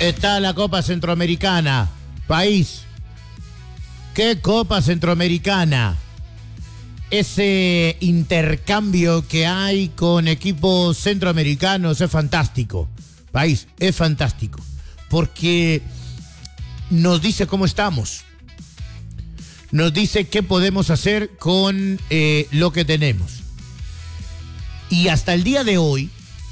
está la Copa Centroamericana. País, ¿qué Copa Centroamericana? Ese intercambio que hay con equipos centroamericanos es fantástico. País, es fantástico. Porque nos dice cómo estamos. Nos dice qué podemos hacer con lo que tenemos. Y hasta el día de hoy,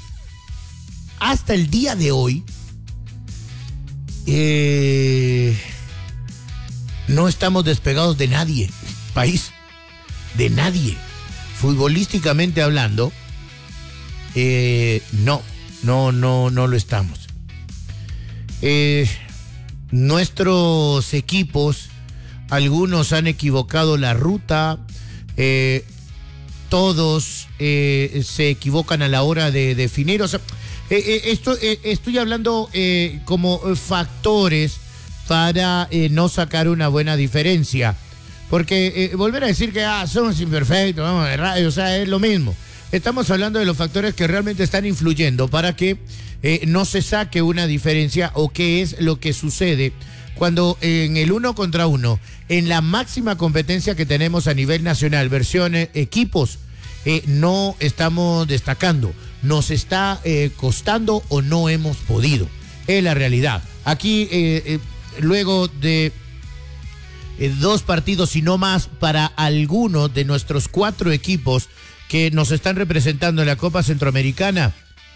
no estamos despegados de nadie, país, de nadie. Futbolísticamente hablando, no lo estamos. Nuestros equipos, algunos han equivocado la ruta, todos se equivocan a la hora de definir. O sea, estoy hablando como factores para no sacar una buena diferencia. Porque volver a decir que somos imperfectos, vamos a errar, o sea, es lo mismo. Estamos hablando de los factores que realmente están influyendo para que no se saque una diferencia, o qué es lo que sucede cuando en el 1 contra 1, en la máxima competencia que tenemos a nivel nacional, versión equipos, no estamos destacando, nos está costando o no hemos podido. Es la realidad. Aquí, luego de 2 partidos y no más para algunos de nuestros 4 equipos que nos están representando en la Copa Centroamericana,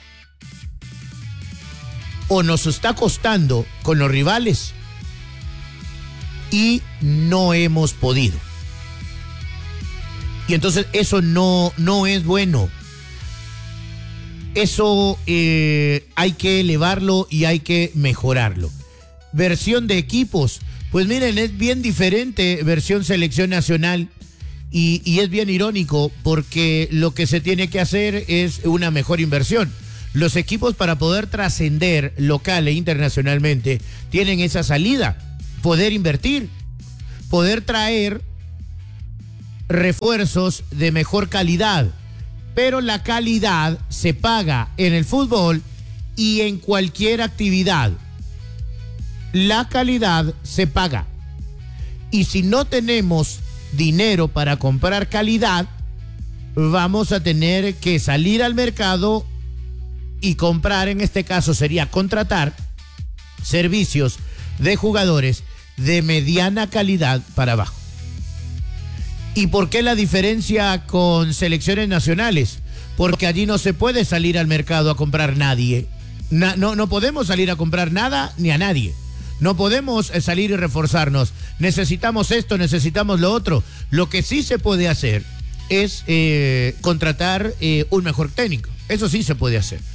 o nos está costando con los rivales y no hemos podido. Y entonces eso no es bueno. Eso hay que elevarlo y hay que mejorarlo. Versión de equipos, pues miren, es bien diferente versión selección nacional y es bien irónico porque lo que se tiene que hacer es una mejor inversión. Los equipos, para poder trascender local e internacionalmente, tienen esa salida: poder invertir, poder traer refuerzos de mejor calidad. Pero la calidad se paga en el fútbol y en cualquier actividad. La calidad se paga. Y si no tenemos dinero para comprar calidad, vamos a tener que salir al mercado y comprar, en este caso sería contratar servicios de jugadores de mediana calidad para abajo. ¿Y por qué la diferencia con selecciones nacionales? Porque allí no se puede salir al mercado a comprar nadie. No podemos salir a comprar nada ni a nadie. No podemos salir y reforzarnos. Necesitamos esto, necesitamos lo otro. Lo que sí se puede hacer es contratar un mejor técnico. Eso sí se puede hacer.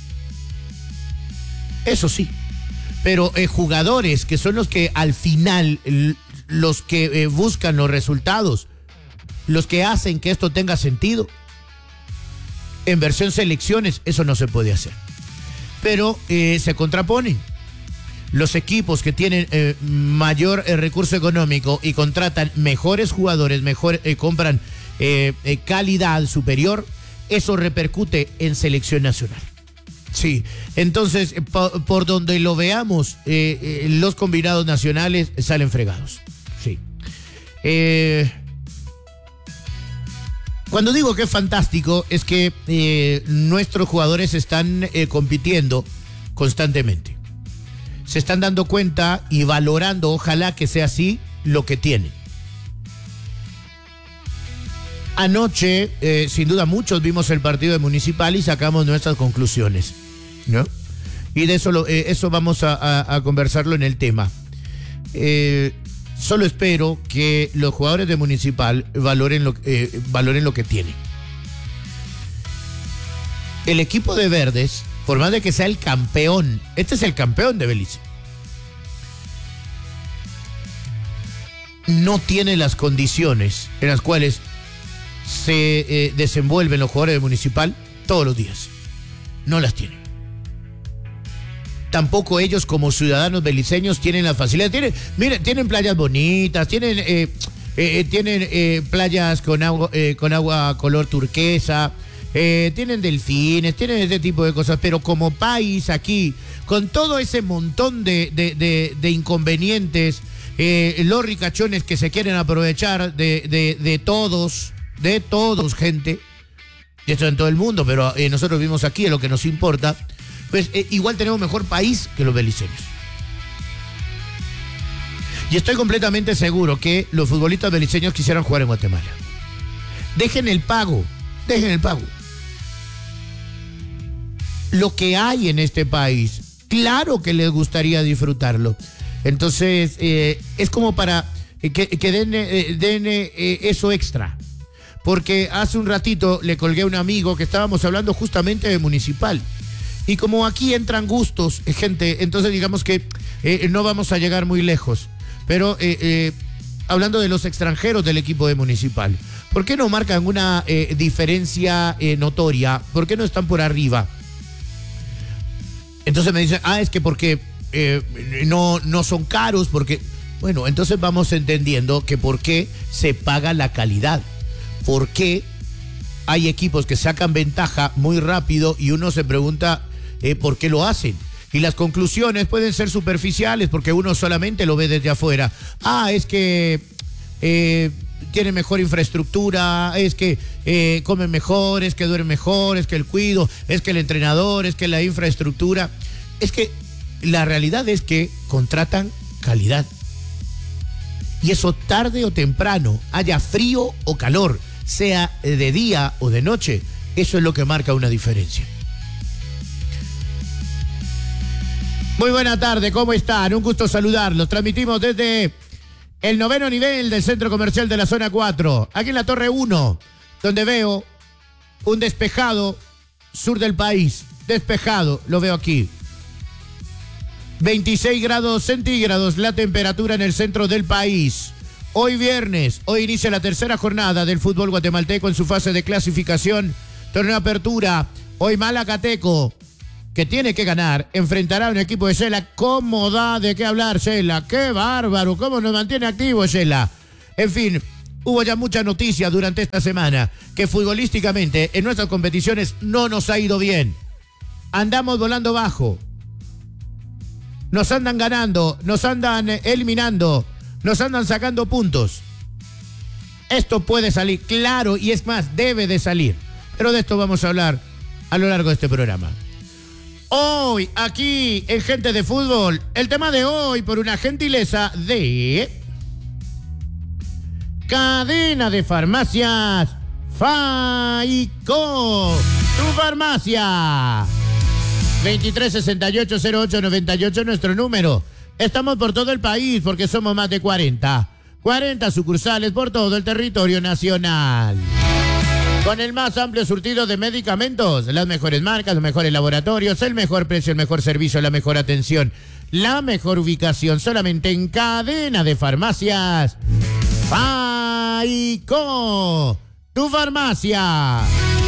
Eso sí. Pero jugadores que son los que al final, los que buscan los resultados, los que hacen que esto tenga sentido, en versión selecciones, eso no se puede hacer. Pero se contraponen. Los equipos que tienen mayor recurso económico y contratan mejores jugadores, compran calidad superior, eso repercute en selección nacional. Sí, entonces, por donde lo veamos, los combinados nacionales salen fregados. Sí. Cuando digo que es fantástico, es que nuestros jugadores están compitiendo constantemente. Se están dando cuenta y valorando, ojalá que sea así, lo que tienen. Anoche, sin duda, muchos vimos el partido de Municipal y sacamos nuestras conclusiones, ¿no? Y de eso vamos a conversarlo en el tema. Solo espero que los jugadores de Municipal valoren lo que tienen. El equipo de Verdes, por más de que sea el campeón, este es el campeón de Belice, no tiene las condiciones en las cuales se desenvuelven los jugadores de Municipal todos los días. No las tienen. Tampoco ellos, como ciudadanos beliceños, tienen las facilidades. Tienen playas bonitas, tienen playas con agua color turquesa, tienen delfines, tienen ese tipo de cosas, pero como país aquí, con todo ese montón de inconvenientes, los ricachones que se quieren aprovechar de todos, gente, y esto en todo el mundo, pero nosotros vivimos aquí, es lo que nos importa, pues igual tenemos mejor país que los beliceños. Y estoy completamente seguro que los futbolistas beliceños quisieran jugar en Guatemala. Dejen el pago. Lo que hay en este país, claro que les gustaría disfrutarlo. Entonces, es como para que den eso extra. Porque hace un ratito le colgué a un amigo que estábamos hablando justamente de Municipal. Y como aquí entran gustos, gente, entonces digamos que no vamos a llegar muy lejos. Pero hablando de los extranjeros del equipo de Municipal, ¿por qué no marcan una diferencia notoria? ¿Por qué no están por arriba? Entonces me dicen, es que porque no son caros, porque... Bueno, entonces vamos entendiendo que por qué se paga la calidad. ¿Por qué hay equipos que sacan ventaja muy rápido y uno se pregunta por qué lo hacen? Y las conclusiones pueden ser superficiales porque uno solamente lo ve desde afuera. Es que tiene mejor infraestructura, es que comen mejor, es que duermen mejor, es que el cuido, es que el entrenador, es que la infraestructura. Es que la realidad es que contratan calidad. Y eso tarde o temprano, haya frío o calor, sea de día o de noche, eso es lo que marca una diferencia. Muy buena tarde, ¿cómo están? Un gusto saludarlos. Transmitimos desde el 9º nivel del Centro Comercial de la Zona 4, aquí en la Torre 1, donde veo un despejado sur del país. Despejado, lo veo aquí. 26 grados centígrados la temperatura en el centro del país. Hoy viernes, hoy inicia la tercera jornada del fútbol guatemalteco en su fase de clasificación, torneo apertura. Hoy Malacateco, que tiene que ganar, enfrentará a un equipo de Shela. ¿Cómo da de qué hablar Shela? ¡Qué bárbaro! ¿Cómo nos mantiene activo Shela? En fin, hubo ya mucha noticia durante esta semana que futbolísticamente en nuestras competiciones no nos ha ido bien. Andamos volando bajo. Nos andan ganando, nos andan eliminando, nos andan sacando puntos. Esto puede salir, claro, y es más, debe de salir. Pero de esto vamos a hablar a lo largo de este programa. Hoy, aquí, en Gente de Fútbol, el tema de hoy, por una gentileza de Cadena de Farmacias Faico, tu farmacia. 2368-0898, nuestro número. Estamos por todo el país porque somos más de 40 sucursales por todo el territorio nacional. Con el más amplio surtido de medicamentos, las mejores marcas, los mejores laboratorios, el mejor precio, el mejor servicio, la mejor atención, la mejor ubicación, solamente en Cadena de Farmacias Faico, tu farmacia.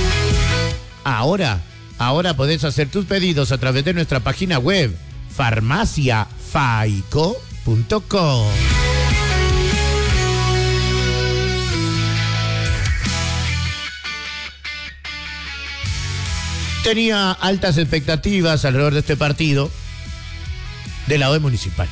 Ahora podés hacer tus pedidos a través de nuestra página web, farmaciafaico.com. Tenía altas expectativas alrededor de este partido del lado de Municipal.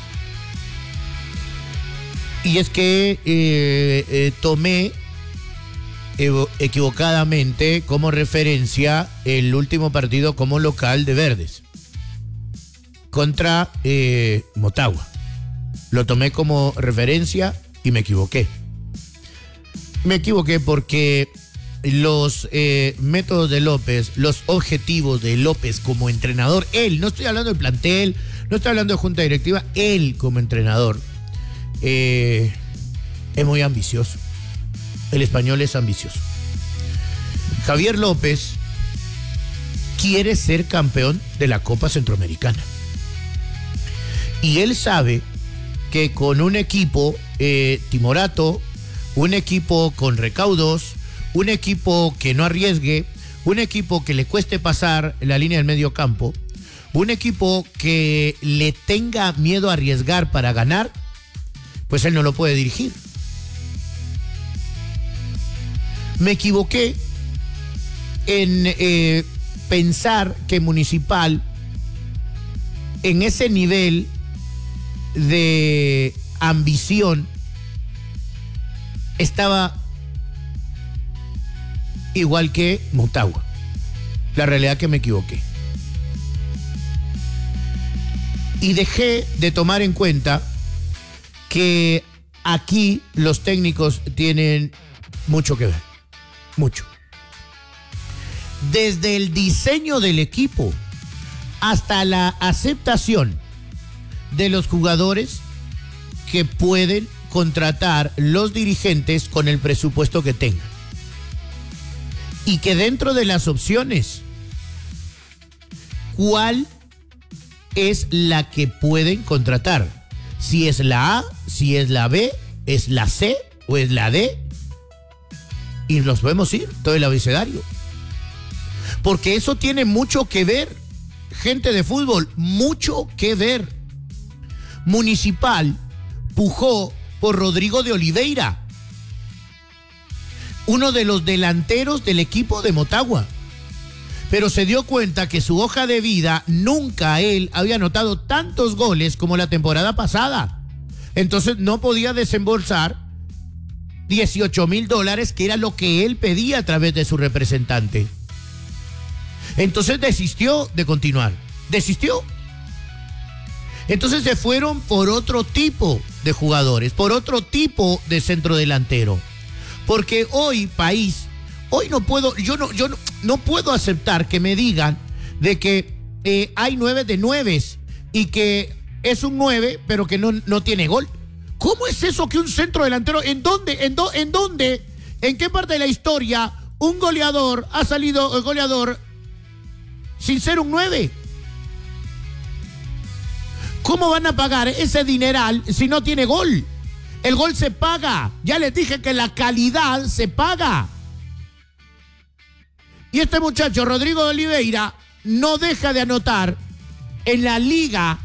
Y es que tomé equivocadamente como referencia el último partido como local de Verdes contra Motagua. Lo tomé como referencia y me equivoqué. Me equivoqué porque los métodos de López, los objetivos de López como entrenador, él, no estoy hablando del plantel, no estoy hablando de junta directiva, él como entrenador es muy ambicioso. El español es ambicioso. Javier López quiere ser campeón de la Copa Centroamericana. Y él sabe que con un equipo timorato, un equipo con recaudos, un equipo que no arriesgue, un equipo que le cueste pasar la línea del medio campo, un equipo que le tenga miedo a arriesgar para ganar, pues él no lo puede dirigir. Me equivoqué en pensar que Municipal en ese nivel de ambición estaba igual que Motagua. La realidad es que me equivoqué. Y dejé de tomar en cuenta que aquí los técnicos tienen mucho que ver. Mucho. Desde el diseño del equipo hasta la aceptación de los jugadores que pueden contratar los dirigentes con el presupuesto que tengan. Y que dentro de las opciones, ¿cuál es la que pueden contratar? Si es la A, si es la B, es la C o es la D. Y nos podemos ir todo el abecedario. Porque eso tiene mucho que ver, gente de fútbol, mucho que ver. Municipal pujó por Rodrigo de Oliveira, uno de los delanteros del equipo de Motagua. Pero se dio cuenta que su hoja de vida nunca él había anotado tantos goles como la temporada pasada. Entonces no podía desembolsar $18,000, que era lo que él pedía a través de su representante. Entonces desistió de continuar. Desistió. Entonces se fueron por otro tipo de jugadores, por otro tipo de centrodelantero. Porque hoy, país, hoy no puedo, yo no puedo aceptar que me digan de que hay 9 de 9 y que es un 9, pero que no tiene gol. ¿Cómo es eso que un centrodelantero, en dónde, en qué parte de la historia un goleador ha salido goleador sin ser un 9? ¿Cómo van a pagar ese dineral si no tiene gol? El gol se paga. Ya les dije que la calidad se paga. Y este muchacho, Rodrigo de Oliveira, no deja de anotar en la liga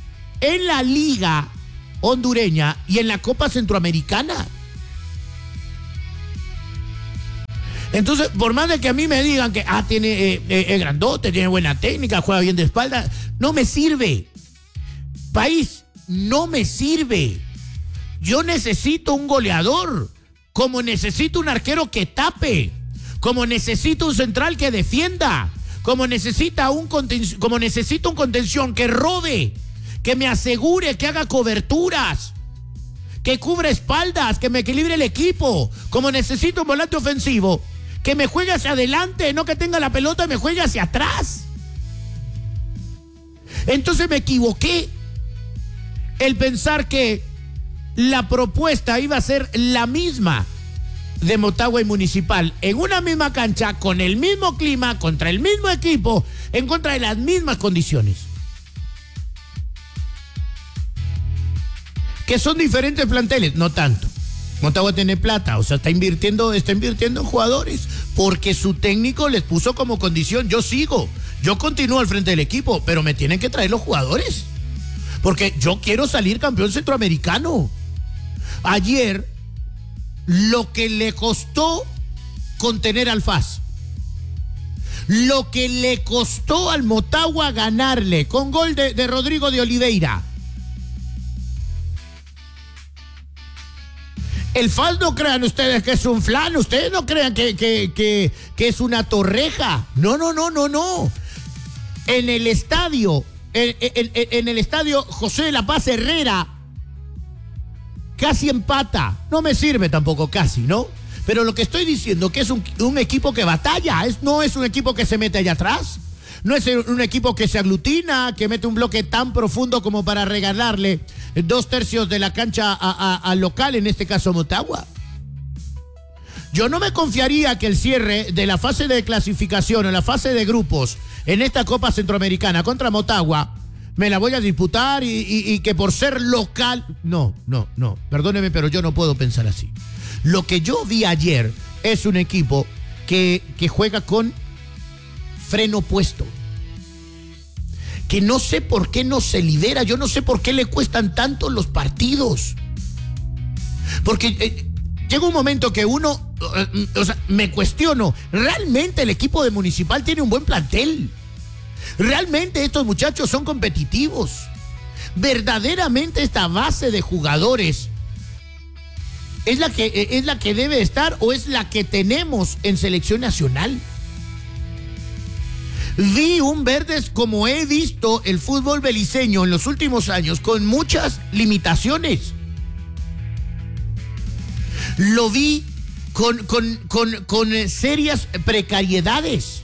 hondureña y en la Copa Centroamericana. Entonces, por más de que a mí me digan que tiene es grandote, tiene buena técnica, juega bien de espalda, no me sirve. País, no me sirve. Yo necesito un goleador, como necesito un arquero que tape, como necesito un central que defienda, como necesito un contención que robe, que me asegure, que haga coberturas, que cubra espaldas, que me equilibre el equipo, como necesito un volante ofensivo, que me juegue hacia adelante, no que tenga la pelota y me juegue hacia atrás. Entonces me equivoqué el pensar que la propuesta iba a ser la misma de Motagua y Municipal, en una misma cancha, con el mismo clima, contra el mismo equipo, en contra de las mismas condiciones. ¿Que son diferentes planteles? No tanto. Motagua tiene plata, o sea, está invirtiendo en jugadores, porque su técnico les puso como condición: yo continúo al frente del equipo, pero me tienen que traer los jugadores, porque yo quiero salir campeón centroamericano. Ayer, lo que le costó contener al FAS, lo que le costó al Motagua ganarle con gol de Rodrigo de Oliveira. El FAS, no crean ustedes que es un flan, ustedes no crean que es una torreja. No. En el estadio, en el estadio José de la Paz Herrera, casi empata. No me sirve tampoco casi, ¿no? Pero lo que estoy diciendo que es un equipo que batalla, no es un equipo que se mete allá atrás, no es un equipo que se aglutina, que mete un bloque tan profundo como para regalarle 2/3 de la cancha al local, en este caso Motagua. Yo no me confiaría que el cierre de la fase de clasificación o la fase de grupos en esta Copa Centroamericana contra Motagua me la voy a disputar y que por ser local... No, perdóneme, pero yo no puedo pensar así. Lo que yo vi ayer es un equipo que juega con freno puesto, que no sé por qué no se libera, yo no sé por qué le cuestan tanto los partidos, porque llega un momento que uno o sea, me cuestiono, ¿realmente el equipo de Municipal tiene un buen plantel? ¿Realmente estos muchachos son competitivos? ¿Verdaderamente esta base de jugadores es la que debe estar o es la que tenemos en selección nacional? Vi un Verdes como he visto el fútbol beliceño en los últimos años, con muchas limitaciones. Lo vi con serias precariedades.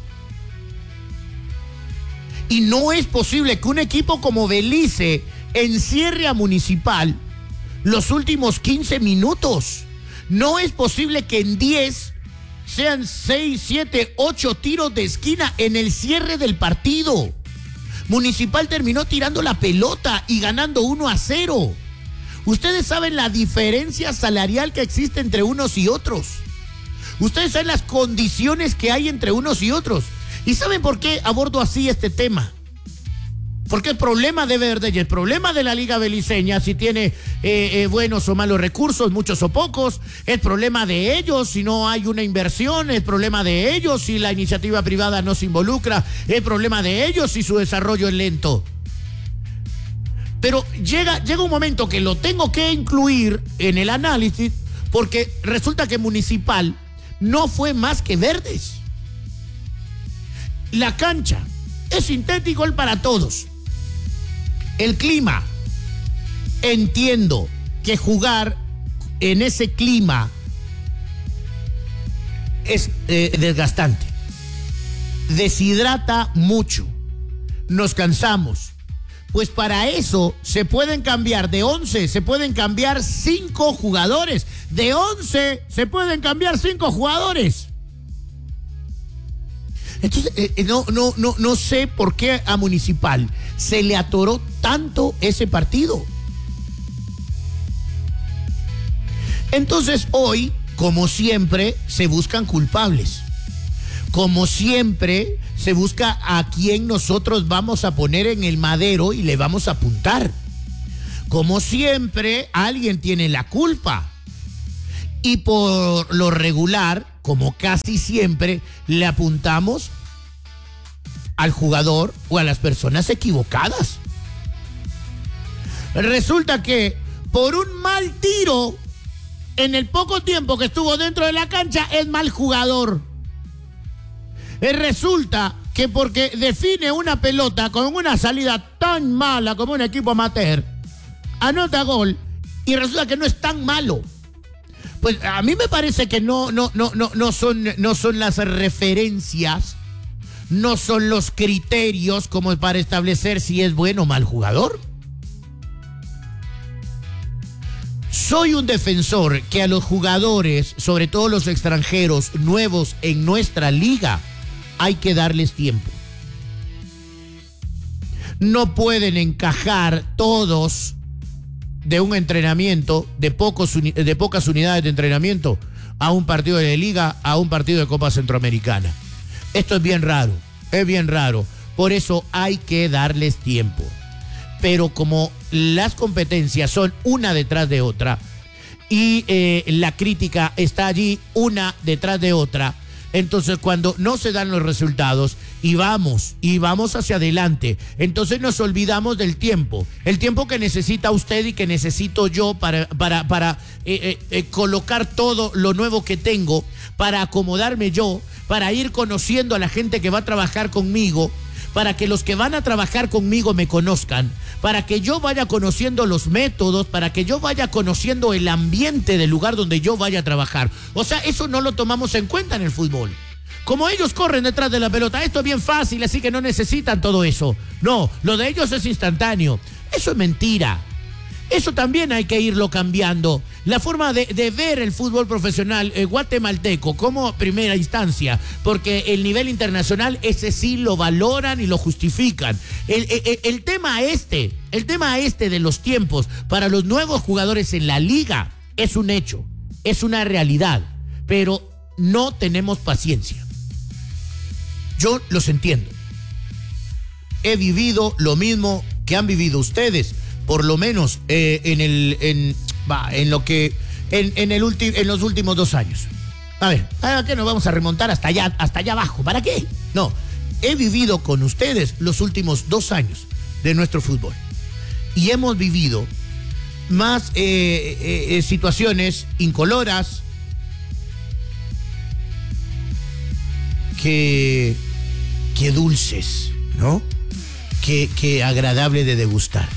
Y no es posible que un equipo como Belice encierre a Municipal los últimos 15 minutos. No es posible que en 10 sean 6, 7, 8 tiros de esquina en el cierre del partido. Municipal terminó tirando la pelota y ganando 1-0. Ustedes saben la diferencia salarial que existe entre unos y otros. Ustedes saben las condiciones que hay entre unos y otros. ¿Y saben por qué abordo así este tema? Porque el problema de Verde y el problema de la Liga Beliceña, si tiene buenos o malos recursos, muchos o pocos, el problema de ellos si no hay una inversión, el problema de ellos si la iniciativa privada no se involucra, el problema de ellos si su desarrollo es lento. Pero llega un momento que lo tengo que incluir en el análisis porque resulta que Municipal no fue más que Verdes. La cancha es sintético para todos. El clima, entiendo que jugar en ese clima es desgastante, deshidrata mucho, nos cansamos. Pues para eso se pueden cambiar de 11, se pueden cambiar 5 jugadores. De 11 se pueden cambiar 5 jugadores. Entonces, no sé por qué a Municipal se le atoró tanto ese partido. Entonces hoy, como siempre, se buscan culpables. Como siempre, se busca a quién nosotros vamos a poner en el madero y le vamos a apuntar. Como siempre, alguien tiene la culpa. Y por lo regular, como casi siempre, le apuntamos al jugador o a las personas equivocadas. Resulta que por un mal tiro, en el poco tiempo que estuvo dentro de la cancha, es mal jugador. Resulta que porque define una pelota con una salida tan mala como un equipo amateur, anota gol y resulta que no es tan malo. Pues a mí me parece que no son las referencias, no son los criterios como para establecer si es bueno o mal jugador. Soy un defensor que a los jugadores, sobre todo los extranjeros nuevos en nuestra liga, hay que darles tiempo. No pueden encajar todos de un entrenamiento, de pocas unidades de entrenamiento, a un partido de liga, a un partido de Copa Centroamericana. Esto es bien raro, es bien raro. Por eso hay que darles tiempo. Pero como las competencias son una detrás de otra y la crítica está allí una detrás de otra, entonces cuando no se dan los resultados y vamos hacia adelante, entonces nos olvidamos del tiempo, el tiempo que necesita usted y que necesito yo para colocar todo lo nuevo que tengo, para acomodarme yo, para ir conociendo a la gente que va a trabajar conmigo, para que los que van a trabajar conmigo me conozcan, para que yo vaya conociendo los métodos, para que yo vaya conociendo el ambiente del lugar donde yo vaya a trabajar. O sea, eso no lo tomamos en cuenta en el fútbol. Como ellos corren detrás de la pelota, esto es bien fácil, así que no necesitan todo eso. No, lo de ellos es instantáneo. Eso es mentira. Eso también hay que irlo cambiando. La forma de ver el fútbol profesional guatemalteco como primera instancia, porque el nivel internacional ese sí lo valoran y lo justifican. El tema este de los tiempos para los nuevos jugadores en la liga es un hecho, es una realidad, pero no tenemos paciencia. Yo los entiendo. He vivido lo mismo que han vivido ustedes. Por lo menos en los últimos 2 años. A ver, ¿para qué nos vamos a remontar hasta allá abajo? ¿Para qué? No, he vivido con ustedes los últimos 2 años de nuestro fútbol. Y hemos vivido más situaciones incoloras que dulces, ¿no? Que agradable de degustar.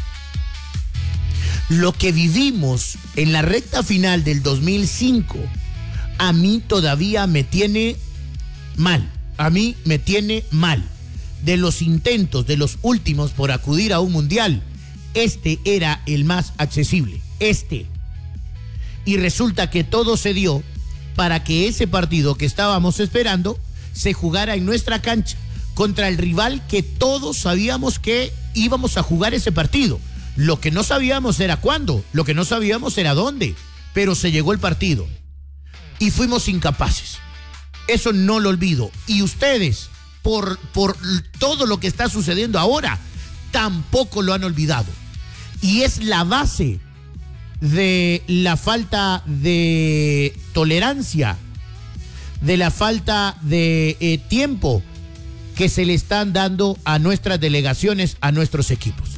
Lo que vivimos en la recta final del 2005, a mí todavía me tiene mal. A mí me tiene mal. De los intentos de los últimos por acudir a un mundial, este era el más accesible. Y resulta que todo se dio para que ese partido que estábamos esperando se jugara en nuestra cancha contra el rival que todos sabíamos que íbamos a jugar ese partido. Lo que no sabíamos era cuándo, lo que no sabíamos era dónde, pero se llegó el partido y fuimos incapaces. Eso no lo olvido. Y ustedes, por todo lo que está sucediendo ahora, tampoco lo han olvidado. Y es la base de la falta de tolerancia, de la falta de tiempo que se le están dando a nuestras delegaciones, a nuestros equipos.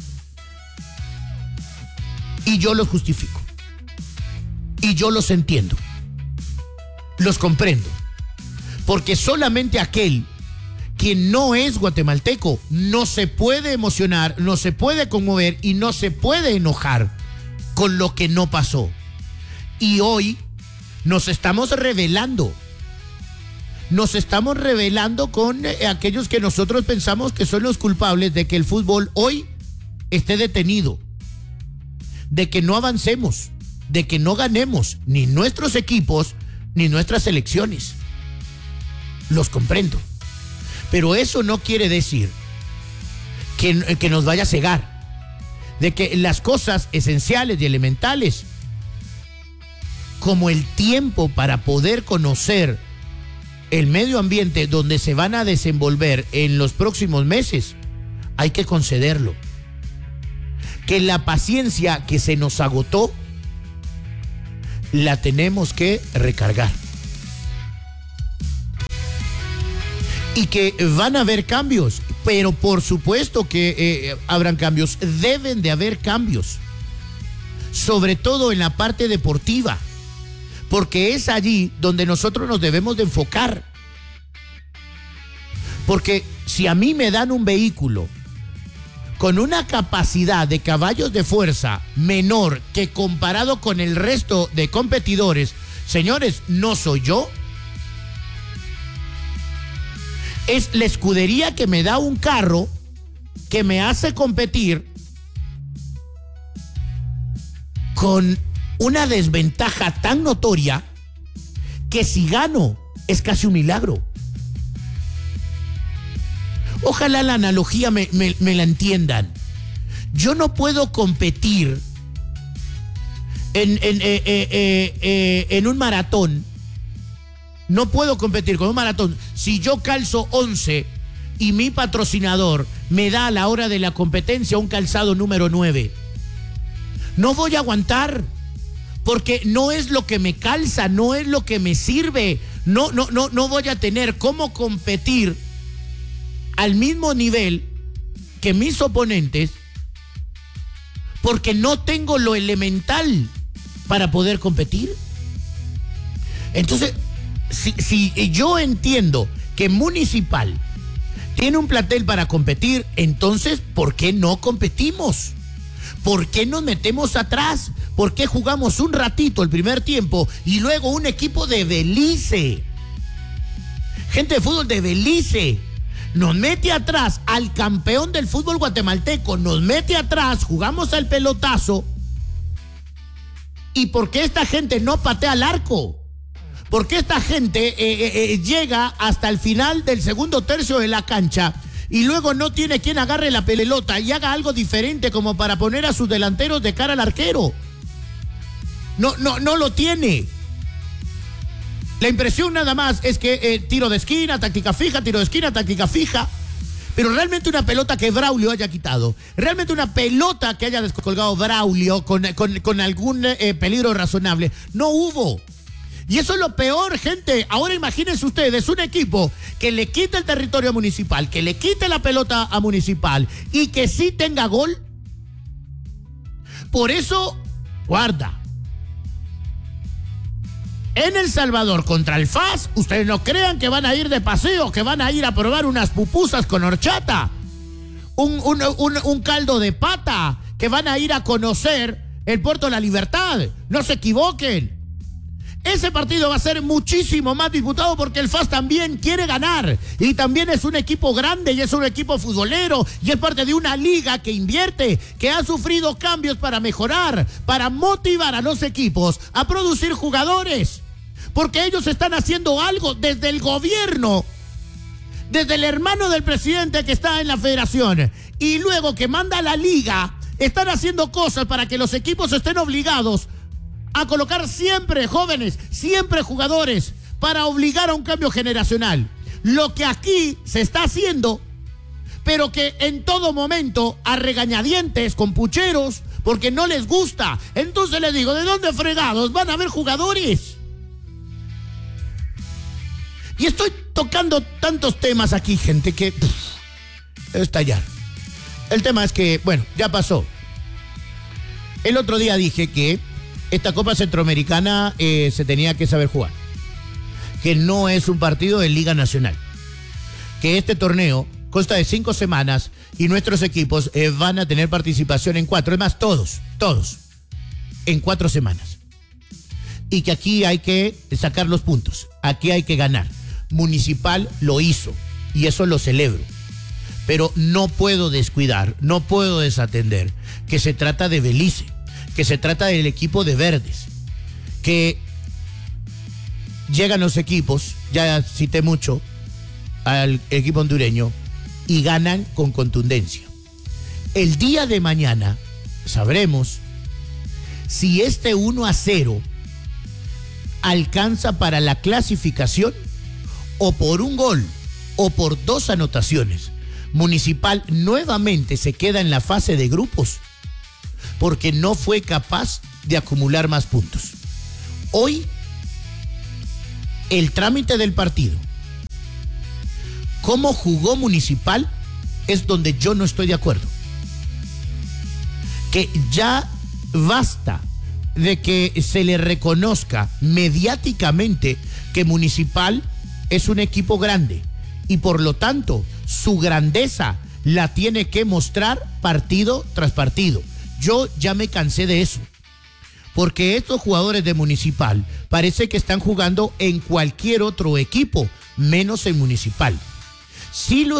Y yo los justifico. Y yo los entiendo. Los comprendo. Porque solamente aquel quien no es guatemalteco no se puede emocionar, no se puede conmover y no se puede enojar con lo que no pasó. Y hoy nos estamos rebelando. Nos estamos rebelando con aquellos que nosotros pensamos que son los culpables de que el fútbol hoy esté detenido, de que no avancemos, de que no ganemos ni nuestros equipos ni nuestras selecciones. Los comprendo. Pero eso no quiere decir que nos vaya a cegar, de que las cosas esenciales y elementales, como el tiempo para poder conocer el medio ambiente donde se van a desenvolver en los próximos meses, hay que concederlo. Que la paciencia que se nos agotó, la tenemos que recargar. Y que van a haber cambios, pero por supuesto que habrán cambios, deben de haber cambios, sobre todo en la parte deportiva, porque es allí donde nosotros nos debemos de enfocar. Porque si a mí me dan un vehículo con una capacidad de caballos de fuerza menor que comparado con el resto de competidores, señores, no soy yo. Es la escudería que me da un carro que me hace competir con una desventaja tan notoria que si gano es casi un milagro. Ojalá la analogía me la entiendan. Yo no puedo competir en un maratón. No puedo competir con un maratón si yo calzo 11 y mi patrocinador me da a la hora de la competencia un calzado número 9. No voy a aguantar, porque no es lo que me calza, no es lo que me sirve. No voy a tener cómo competir al mismo nivel que mis oponentes, porque no tengo lo elemental para poder competir. Entonces, si yo entiendo que Municipal tiene un plantel para competir, entonces, ¿por qué no competimos? ¿Por qué nos metemos atrás? ¿Por qué jugamos un ratito el primer tiempo y luego un equipo de Belice? Gente de fútbol de Belice nos mete atrás al campeón del fútbol guatemalteco, nos mete atrás, jugamos al pelotazo. ¿Y por qué esta gente no patea al arco? ¿Por qué esta gente llega hasta el final del segundo tercio de la cancha y luego no tiene quien agarre la pelota y haga algo diferente como para poner a sus delanteros de cara al arquero? No lo tiene. La impresión nada más es que tiro de esquina, táctica fija, tiro de esquina, táctica fija. Pero realmente una pelota que Braulio haya quitado, realmente una pelota que haya descolgado Braulio con algún peligro razonable, no hubo. Y eso es lo peor, gente. Ahora imagínense ustedes un equipo que le quite el territorio a Municipal, que le quite la pelota a Municipal y que sí tenga gol. Por eso, guarda. En El Salvador contra el FAS, ustedes no crean que van a ir de paseo, que van a ir a probar unas pupusas con horchata, un caldo de pata, que van a ir a conocer el Puerto de la Libertad. No se equivoquen. Ese partido va a ser muchísimo más disputado porque el FAS también quiere ganar y también es un equipo grande y es un equipo futbolero y es parte de una liga que invierte, que ha sufrido cambios para mejorar, para motivar a los equipos a producir jugadores, porque ellos están haciendo algo desde el gobierno, desde el hermano del presidente que está en la federación y luego que manda a la liga, están haciendo cosas para que los equipos estén obligados a colocar siempre jóvenes, siempre jugadores, para obligar a un cambio generacional. Lo que aquí se está haciendo, pero que en todo momento a regañadientes, con pucheros, porque no les gusta. Entonces les digo, ¿de dónde fregados van a haber jugadores? Y estoy tocando tantos temas aquí, gente, que estallar. El tema es que, bueno, ya pasó. El otro día dije que esta Copa Centroamericana se tenía que saber jugar, que no es un partido de Liga Nacional, que este torneo consta de 5 semanas y nuestros equipos van a tener participación en 4, es más, todos, en 4 semanas. Y que aquí hay que sacar los puntos, aquí hay que ganar. Municipal lo hizo y eso lo celebro, pero no puedo descuidar, no puedo desatender que se trata de Belice, que se trata del equipo de Verdes, que llegan los equipos, ya cité mucho al equipo hondureño, y ganan con contundencia. El día de mañana sabremos si este 1-0 alcanza para la clasificación o por un gol o por 2 anotaciones. Municipal nuevamente se queda en la fase de grupos porque no fue capaz de acumular más puntos. Hoy, el trámite del partido, cómo jugó Municipal, es donde yo no estoy de acuerdo. Que ya basta de que se le reconozca mediáticamente que Municipal es un equipo grande y por lo tanto su grandeza la tiene que mostrar partido tras partido. Yo ya me cansé de eso, porque estos jugadores de Municipal parece que están jugando en cualquier otro equipo, menos en Municipal. Sí lo